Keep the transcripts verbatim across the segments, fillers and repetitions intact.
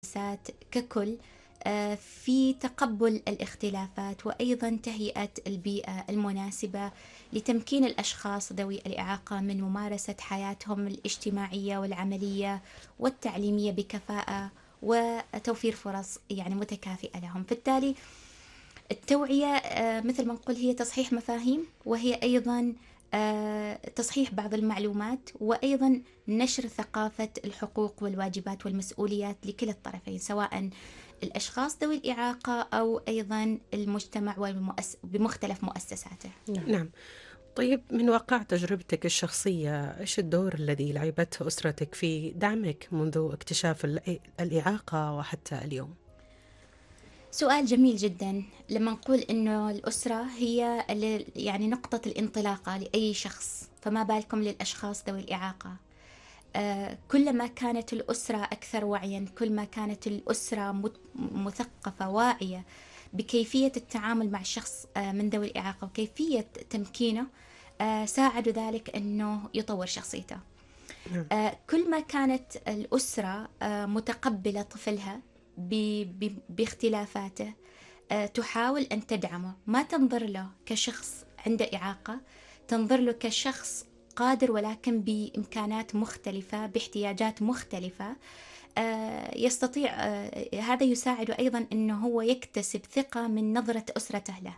المؤسسات ككل آه، في تقبل الاختلافات وأيضا تهيئة البيئة المناسبة لتمكين الأشخاص ذوي الإعاقة من ممارسة حياتهم الاجتماعية والعملية والتعليمية بكفاءة وتوفير فرص يعني متكافئة لهم. بالتالي التوعية آه، مثل ما نقول هي تصحيح مفاهيم، وهي أيضا آه، تصحيح بعض المعلومات، وأيضا نشر ثقافة الحقوق والواجبات والمسؤوليات لكلا الطرفين، سواء الأشخاص ذوي الإعاقة أو أيضا المجتمع والمؤس... بمختلف مؤسساته. نعم. نعم. طيب، من واقع تجربتك الشخصية، إيش الدور الذي لعبته أسرتك في دعمك منذ اكتشاف الإ- الإعاقة وحتى اليوم؟ سؤال جميل جدا. لما نقول إنه الأسرة هي اللي يعني نقطة الانطلاقة لأي شخص، فما بالكم للأشخاص ذوي الإعاقة. آه، كلما كانت الأسرة أكثر وعيا، كل ما كانت الأسرة مت- مثقفة واعية بكيفية التعامل مع الشخص آه، من ذوي الإعاقة وكيفية تمكينه، آه، ساعد ذلك أنه يطور شخصيته. نعم. آه، كل ما كانت الأسرة آه، متقبلة طفلها ب- ب- باختلافاته، آه، تحاول أن تدعمه، ما تنظر له كشخص عنده إعاقة، تنظر له كشخص قادر ولكن بإمكانات مختلفة باحتياجات مختلفة. آه، يستطيع آه، هذا يساعد أيضا أنه هو يكتسب ثقة من نظرة أسرته له.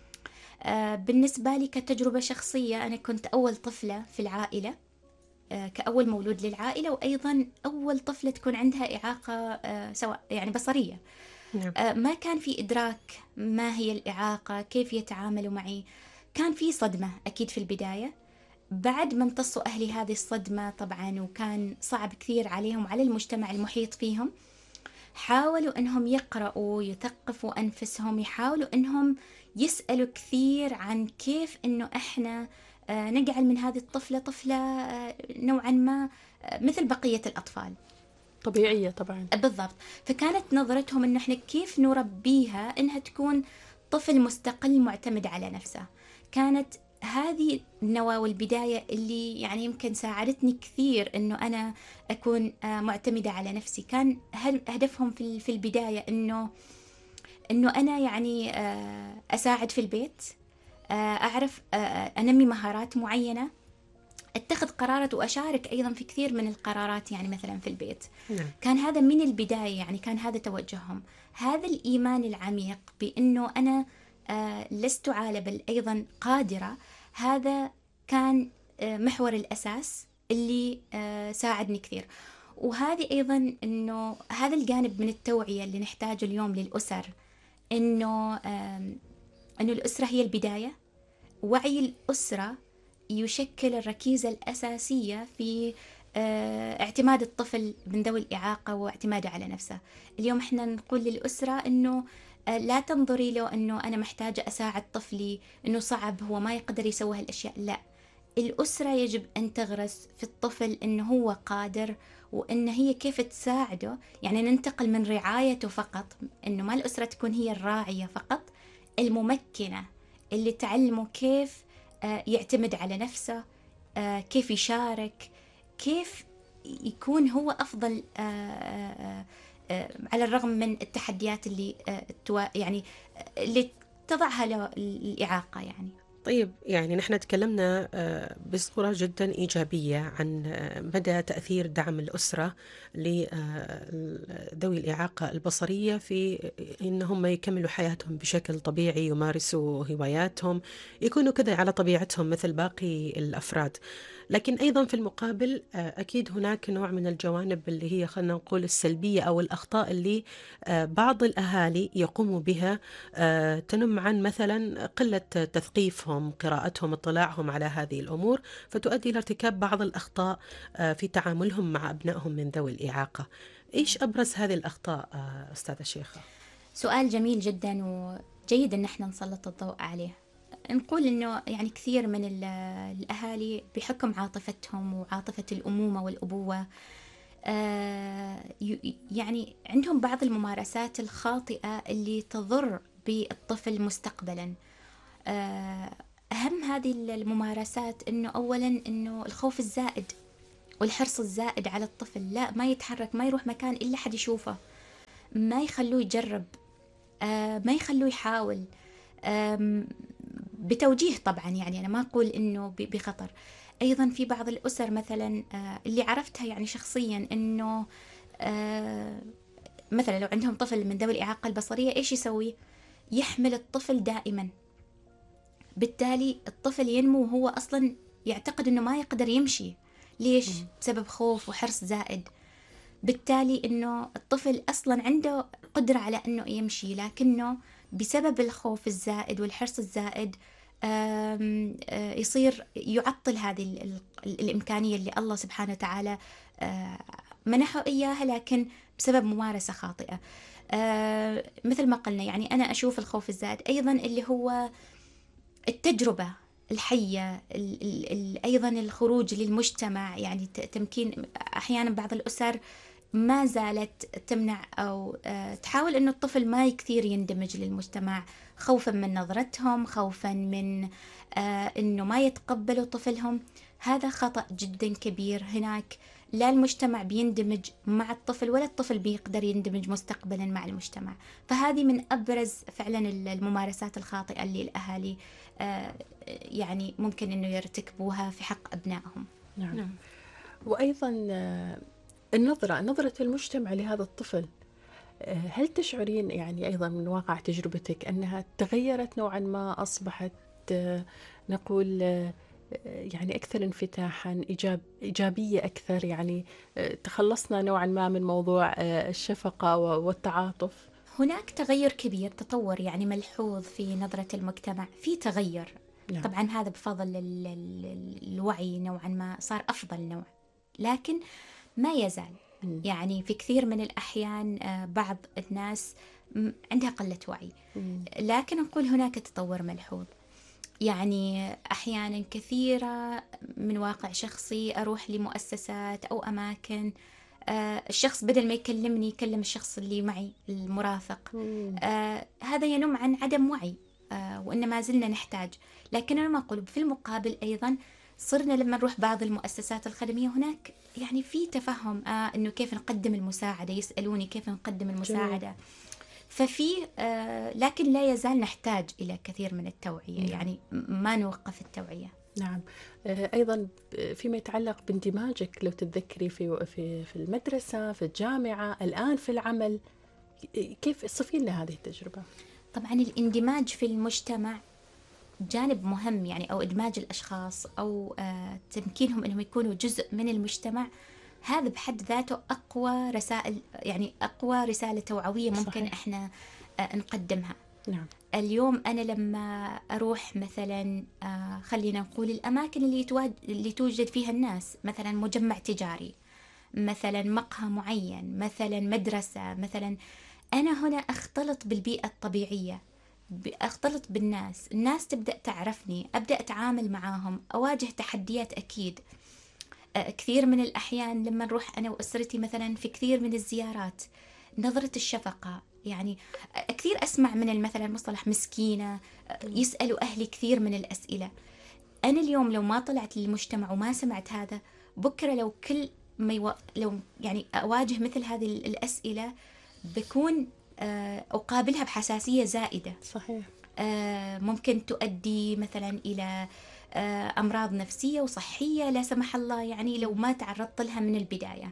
آه، بالنسبة لي كتجربة شخصية، أنا كنت أول طفلة في العائلة، آه، كأول مولود للعائلة، وأيضا أول طفلة تكون عندها إعاقة آه، سواء يعني بصرية. نعم. آه، ما كان في إدراك ما هي الإعاقة، كيف يتعاملوا معي. كان في صدمة أكيد في البداية. بعد ما امتصوا أهلي هذه الصدمة طبعا، وكان صعب كثير عليهم وعلى المجتمع المحيط فيهم، حاولوا أنهم يقرأوا، يثقفوا أنفسهم، يحاولوا أنهم يسألوا كثير عن كيف أنه إحنا آه، نجعل من هذه الطفلة طفلة آه، نوعا ما آه، مثل بقية الأطفال. طبيعية طبعا. بالضبط. فكانت نظرتهم إنه إحنا كيف نربيها إنها تكون طفل مستقل معتمد على نفسه. كانت هذه النواة والبداية اللي يعني يمكن ساعدتني كثير إنه أنا أكون آه، معتمدة على نفسي. كان هدفهم في في البداية إنه إنه أنا يعني آه، أساعد في البيت، آه، أعرف آه، أنمي مهارات معينة، اتخذ قرارات وأشارك أيضا في كثير من القرارات يعني مثلا في البيت. نعم. كان هذا من البداية، يعني كان هذا توجههم. هذا الإيمان العميق بأنه أنا آه، لست عالة بل أيضا قادرة، هذا كان آه، محور الأساس اللي آه، ساعدني كثير. وهذه أيضا أنه هذا الجانب من التوعية اللي نحتاجه اليوم للأسر، أنه آم، أنه الأسرة هي البداية. وعي الأسرة يشكل الركيزة الأساسية في آه، اعتماد الطفل من ذوي الإعاقة واعتماده على نفسه. اليوم احنا نقول للأسرة أنه آه، لا تنظري له أنه أنا محتاجة أساعد طفلي، أنه صعب هو ما يقدر يسوي هالأشياء. لا، الأسرة يجب أن تغرس في الطفل أنه هو قادر، وأن هي كيف تساعده. يعني ننتقل من رعايته فقط، أنه ما الأسرة تكون هي الراعية فقط، الممكنة اللي تعلمه كيف آه، يعتمد على نفسه، آه، كيف يشارك، كيف يكون هو أفضل آه، آه، آه، على الرغم من التحديات اللي آه، توا- يعني آه، اللي تضعها له الإعاقة يعني. طيب، يعني نحن تكلمنا آه، بصورة جدا إيجابية عن آه، مدى تأثير دعم الأسرة لذوي الإعاقة البصرية في إنهم يكملوا حياتهم بشكل طبيعي، يمارسوا هواياتهم، يكونوا كذا على طبيعتهم مثل باقي الأفراد. لكن أيضا في المقابل آه، أكيد هناك نوع من الجوانب اللي هي خلينا نقول السلبية أو الأخطاء اللي آه، بعض الأهالي يقوموا بها، آه، تنم عن مثلا قلة تثقيفهم، قراءتهم، اطلاعهم على هذه الأمور، فتؤدي إلى ارتكاب بعض الأخطاء آه، في تعاملهم مع أبنائهم من ذوي الإعاقة. إيش أبرز هذه الأخطاء آه، أستاذة شيخة؟ سؤال جميل جدا، وجيد ان احنا نسلط الضوء عليه. نقول انه يعني كثير من ال- الاهالي بحكم عاطفتهم وعاطفة الامومة والابوة، آه، ي- يعني عندهم بعض الممارسات الخاطئة اللي تضر بالطفل مستقبلا. آه، اهم هذه الممارسات انه اولا انه الخوف الزائد والحرص الزائد على الطفل، لا ما يتحرك، ما يروح مكان الا حد يشوفه. ما يخلوه يجرب، آه، ما يخلوه يحاول، آم، بتوجيه طبعا. يعني أنا ما أقول إنه ب- بخطر. أيضا في بعض الأسر مثلا آه، اللي عرفتها يعني شخصيا، إنه آه، مثلا لو عندهم طفل من ذوي الإعاقة البصرية، إيش يسوي؟ يحمل الطفل دائما. بالتالي الطفل ينمو وهو أصلا يعتقد أنه ما يقدر يمشي. ليش؟ مم. بسبب خوف وحرص زائد. بالتالي أنه الطفل أصلا عنده قدرة على أنه يمشي، لكنه بسبب الخوف الزائد والحرص الزائد آم، آه، يصير يعطل هذه ال- ال- الإمكانية اللي الله سبحانه وتعالى آه، منحه إياها، لكن بسبب ممارسة خاطئة. آه، مثل ما قلنا، يعني أنا أشوف الخوف الزائد أيضا اللي هو التجربة الحية، ال ال ال أيضا الخروج للمجتمع. يعني ت- تمكين أحيانا بعض الأسر ما زالت تمنع أو آه، تحاول أنه الطفل ما كثير يندمج للمجتمع، خوفا من نظرتهم، خوفا من آه، أنه ما يتقبلوا طفلهم. هذا خطأ جدا كبير. هناك لا المجتمع بيندمج مع الطفل، ولا الطفل بيقدر يندمج مستقبلا مع المجتمع. فهذه من أبرز فعلا الممارسات الخاطئة اللي الأهالي آه، يعني ممكن أنه يرتكبوها في حق أبنائهم. نعم. نعم. وأيضا آه، النظرة نظرة المجتمع لهذا الطفل، آه، هل تشعرين يعني أيضا من واقع تجربتك أنها تغيرت نوعا ما، أصبحت آه، نقول آه، يعني أكثر انفتاحا، إيجاب إيجابية أكثر، يعني آه، تخلصنا نوعا ما من موضوع آه، الشفقة و- والتعاطف؟ هناك تغير كبير، تطور يعني ملحوظ في نظرة المجتمع، في تغير. نعم. طبعا هذا بفضل ال- ال- الوعي، نوعا ما صار أفضل نوع، لكن ما يزال مم. يعني في كثير من الأحيان آه، بعض الناس م- عندها قلة وعي. مم. لكن نقول هناك تطور ملحوظ. يعني أحيانا كثيرة من واقع شخصي أروح لمؤسسات أو أماكن، آه، الشخص بدل ما يكلمني يكلم الشخص اللي معي المرافق. مم. آه، هذا ينم عن عدم وعي، آه، وإن ما زلنا نحتاج. لكن أنا ما أقول في المقابل أيضا صرنا لما نروح بعض المؤسسات الخدمية هناك يعني في تفهم، آه إنه كيف نقدم المساعدة، يسألوني كيف نقدم جميل. المساعدة. ففي آه لكن لا يزال نحتاج إلى كثير من التوعية. نعم. يعني ما نوقف التوعية. نعم. آه، أيضا فيما يتعلق باندماجك، لو تتذكري في في في المدرسة، في الجامعة، الآن في العمل، كيف صفي لنا هذه التجربة؟ طبعا الاندماج في المجتمع جانب مهم، يعني أو إدماج الأشخاص أو آه تمكينهم أنهم يكونوا جزء من المجتمع. هذا بحد ذاته أقوى رسائل، يعني أقوى رسالة توعوية ممكن صحيح. إحنا آه نقدمها. نعم. اليوم أنا لما أروح مثلا آه خلينا نقول الأماكن اللي, يتواج... اللي توجد فيها الناس، مثلا مجمع تجاري، مثلا مقهى معين، مثلا مدرسة مثلا، أنا هنا أختلط بالبيئة الطبيعية، ب- أختلط بالناس، الناس تبدأ تعرفني، أبدأ أتعامل معاهم، أواجه تحديات أكيد. آه، كثير من الأحيان لما نروح أنا وأسرتي مثلا في كثير من الزيارات، نظرة الشفقة. يعني آه، كثير أسمع من مثلا مصطلح مسكينة، آه، يسألوا أهلي كثير من الأسئلة. أنا اليوم لو ما طلعت للمجتمع وما سمعت هذا، بكرة لو كل ما يو... لو يعني أواجه مثل هذه ال- الأسئلة، بكون آه، أقابلها بحساسية زائدة. صحيح. آه، ممكن تؤدي مثلا إلى آه، أمراض نفسية وصحية لا سمح الله، يعني لو ما تعرضت لها من البداية.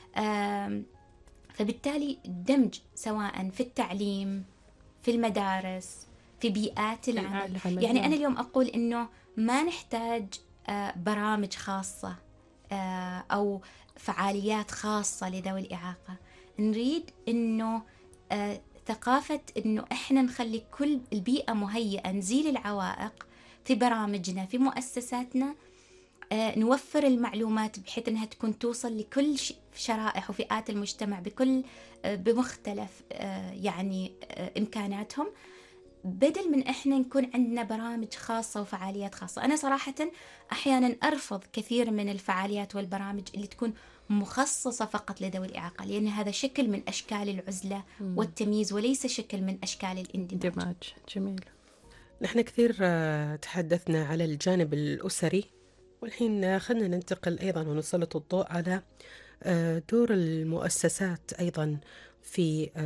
آم، فبالتالي الدمج سواء في التعليم، في المدارس، في بيئات العمل. العمل. يعني أنا نعم. اليوم أقول إنه ما نحتاج آه، برامج خاصة آه، أو فعاليات خاصة لذوي الإعاقة. نريد إنه آه، ثقافة إنه إحنا نخلي كل البيئة مهيئة، نزيل العوائق في برامجنا في مؤسساتنا، آه، نوفر المعلومات بحيث أنها تكون توصل لكل ش- شرائح وفئات المجتمع بكل آه، بمختلف آه، يعني آه، إمكاناتهم، بدل من إحنا نكون عندنا برامج خاصة وفعاليات خاصة. أنا صراحة أحيانا أرفض كثير من الفعاليات والبرامج اللي تكون مخصصة فقط لذوي الإعاقة، لأن هذا شكل من أشكال العزلة مم. والتمييز، وليس شكل من أشكال الاندماج. اندماج. جميل. نحن كثير آه، تحدثنا على الجانب الأسري، والحين آه، خلنا ننتقل أيضا ونسلط الضوء على آه، دور المؤسسات أيضا في